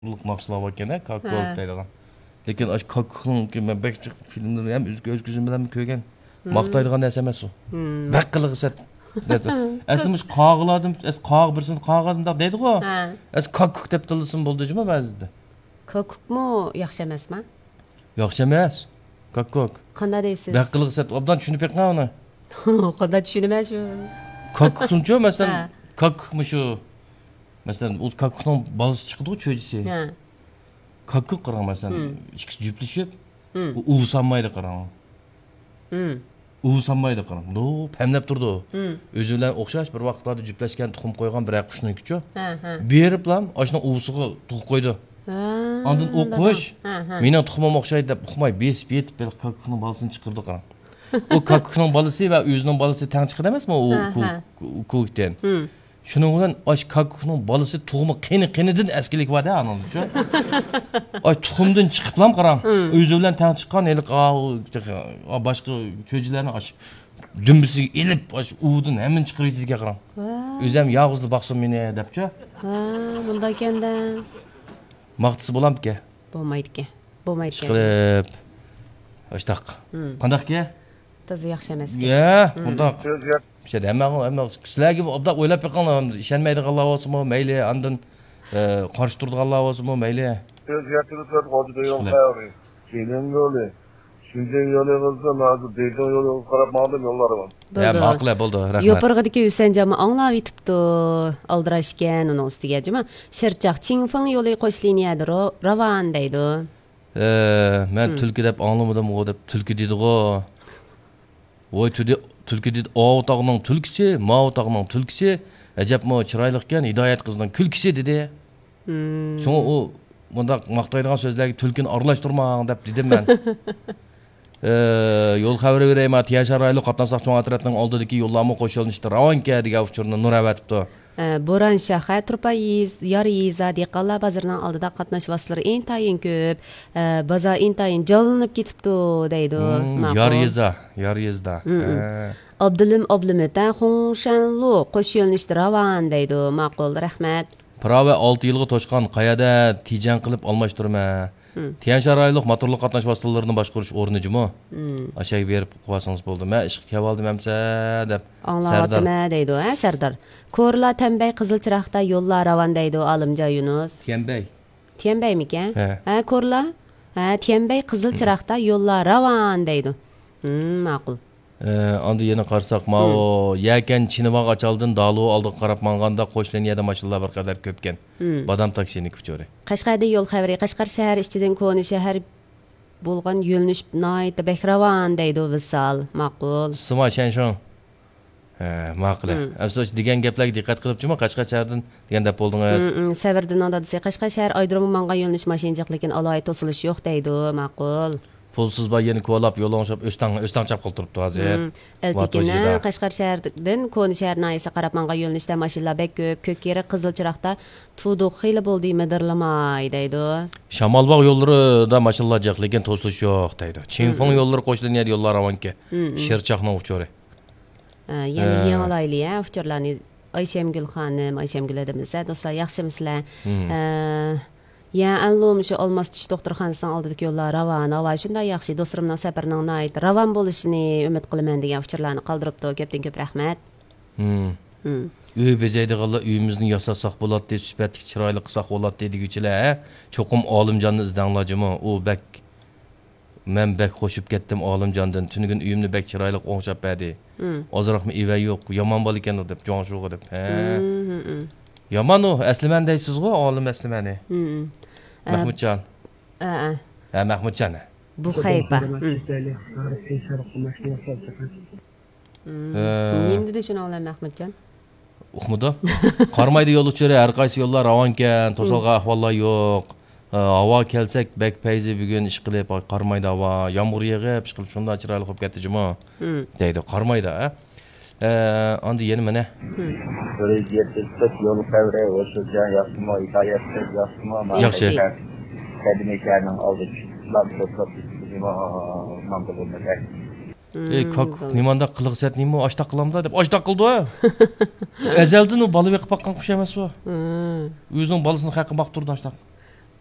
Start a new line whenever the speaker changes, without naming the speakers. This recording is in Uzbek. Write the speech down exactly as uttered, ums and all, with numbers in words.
Luk maqsılab ekan, kakkoq deydigan. Lekin aş kakkoqning men bek chiq filmlarni ham o'z ko'zim bilan ko'rgan. Maqtaydigan narsa emas u. Bak qilg'isat. Aslimiş qağıladım, es qağ birsin qağadım da deydi-ku. Es kakkoq deb tilsin bo'ldimi ba'zida.
Kakkoq mu yaxshi emasmi?
Yaxshi emas. Kakkoq.
Qanday deysiz?
Bak qilg'isat, obdan tushunib yiqma uni.
Qanday tushunaman shu.
Kakkoqni-chu, masalan, kakkoqmi shu? Mesela o kakkoqning balası chiqdi-ku cho'jisi. Ha. Kakkoq qarang masalan, ikkisi juplashib, uvusanmaydi qarang. Hmm. Uvusanmaydi qarang. No, pamlab turdi. O'zi bilan o'xshash bir vaqtlarda juplashgan tuxum qo'ygan bir qushnikichu. Ha, ha. Beriblam, ashna uvusiga tug'ib qo'ydi. Ha. Ondan o qush, mening tuxumim o'xshaydi deb uqmay besib yetib, bir kakkoqning balasini chiqirdi qarang. O kakkoqning balasi va o'zining balasi teng chiqadi emasmi u ko'kdan? Şunun bilan aş kakkoqning balasi tug'imi qini-qinidan askilik bor-da anonchu. Ay tuxumdan chiqiblam qarang. O'zi bilan teng chiqqan eliq a boshqa cho'jilarni aş dumbisiga elib aş uvidan hamma chiqirib yetadigan qarang. O'zi ham yog'izli baqsin meni debchi.
Ha, bunda ekanda.
Maqtisi bo'lamdi-ku.
Bo'lmaydi-ku. Bo'lmaydi.
Chiqib. Ashtaq. Qandaq-ku?
To'zi yaxshi emas-ku.
Ya, bundaq. İşte hemen hemen sizler gibi obda oylap yapalım. İşenmeydiganlar olsun mu meyli, andın karşı durduğanlar olsun mu meyli.
Söz yatırırsan koduda yol kayarı. Şeyden yolu. Sizin yolunuzda nazı deyden yolu qarab mağdım yolları var.
Ya maqla bo'ldi, rahmat.
Yo'pirg'idagi Yusanjami anglab yetibdi. Aldirashgan uni ustiga jima. Shirchaq Qingfeng yo'li qo'sh liniyada ravan deydi.
Eh, men tulki deb anglamadim o deb tulki dedi-ku. Voy tudi tulki dedi, o tağının tulkisi, ma tağının tulkisi, acabmo chiroyliqkan Hidoyat qizning kulkisi dedi. Hmm. Şoň o bunda maqtaydigan so'zlarga tulkini aralashtirmang deb dedim men. Eh, yo'l xabari beraymi, Tiyasharayli qatnaşsaq cho'ng atratning oldidagi yo'llarni qo'shilishdi. Ravanka degan uchurni nur avatibdi.
Bo'ron shahar Turpayiz, Yariza dehqonlar bozorining oldida qatnash vositalari intayin ko'p, bozor intayin jolinib ketibdi deydi.
Yariza, Yarizda.
Abdulim Ablimatan Xongshanlu qo'sh yo'nalishda ravan deydi. Ma'qul, rahmat.
Prava olti yilga to'shqan qayada tijan qilib almashtirma. Tiyansharayliq motorli qatnash vositalarini boshqarish o'rnijimi? Ashay berib qo'ysangiz bo'ldi. Men ishga keldim hamsa deb.
Anlavatma deydi, ha Sardar. Ko'rla Tembay Qizilchiroqda yo'llar ravan deydi Olimjon Yunus.
Tembay.
Tembaymikan? Ha, ko'rla. Ha, Tembay Qizilchiroqda yo'llar ravan deydi. Hmm, ma'qul.
Anda yana qarsak, ma o yakan Chinivaq açaldın dalı aldık qarab manganda qo'shliniyada mashinalar bir qadar ko'pkan. Badam taksini kuchori.
Qashqarda yo'l xabari, Qashqar shahar ichidan ko'ni shahar bo'lgan yo'lnish nayt Behravan deydi Visal. Ma'qul.
Sima shanshon. Ha, ma'qul. Afsus degan gaplarga diqqat qilibchimi Qashqar shahardan degan deb bo'ldingiz.
Savirdan onda desa Qashqar shahar aydirimi mangan yo'lnish mashinjiq lekin aloy to'silish yo'q deydi. Ma'qul.
Pulsuz ba yeni ko'lab yo'l o'ngshab o'stan o'stan chap qilib turibdi hozir.
Eltikina Qashqar shahardan Ko'ni shahar nayisi qarab manga yo'lnishda mashinalar bek ko'p, Ko'kkeri Qizilchiroqda tuduq xeyli bo'ldi midirlamay deydi.
Shamolbog' yo'llarida mashinalar jiq lekin to'silish yo'q deydi. Qingfeng yo'llari qo'shilgan yo'llar ravanka. Sherchaqning uchori.
Ya'ni yangilayli, ha, uchurlarni Ayshamgul xonim, Ayshamgul adimiz, do'stlar, yaxshimisizlar? Ya anlom shu Olmos tish doktorxonasining oldidagi yo'llar ravan, va shunday yaxshi do'stlarimning safarining nayt ravan bo'lishini umid qilaman degan fikrlarni qoldiribdi. Ko'pdan ko'p rahmat.
Hmm. Uy bezaydiganlar uyimizni yasasak bo'ladi deb sifatli chiroyli qilsak bo'ladi dedigüchilar, cho'qim Olimjonni izdanglarjimi? U bak men bak qo'shib ketdim Olimjondan. Tunugin uyimni bak chiroyli o'ngshab berdi. Ozroqmi eva yo'q, yomon bo'l ekan deb jonshug'i deb. Ha. Yaman o, Əsliman deysiz-ku, olim Əslimani. Mahmudjon.
Ha.
Ha, Mahmudjon.
Bu xayba. Nima dedi shuni olam Mahmudjon?
Uqmidi? Qarmaydi yo'l uchiri, har qaysi yo'llar ravankan, to'salg'a ahvollar yo'q. Havo kelsak, bek payzi bugun ish qilib, qarmaydi havo, yomg'ir yig'ib, ish qilib shunda chiroyli qilib ketdi-jimi? Deydi, qarmaydi, ha? Andi yeni mana.
Böyle yetiştik yolu kavre oluşacak yapma, hikayet yapma.
Yaxshi.
Kadimeklarning aldık. Laptop bizim mamda bo'lmagan.
Ey kok nimanda qilg'isat nima oshta qilamda deb oshta qildi. Azaldan u bola beqib baqqan qush emas u. O'zining bolasini haqi baqtirdi oshta.